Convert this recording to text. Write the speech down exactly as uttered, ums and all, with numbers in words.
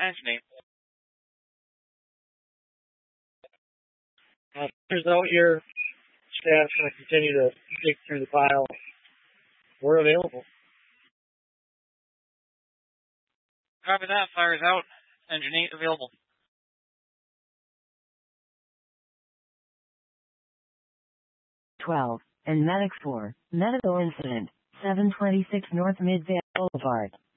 Engine eight. Uh, turns out your staff's going to continue to dig through the pile. We're available. Copy that. Fires out. Engine eight available. twelve and Medic four. Medical incident. seven twenty-six North Midvale Boulevard.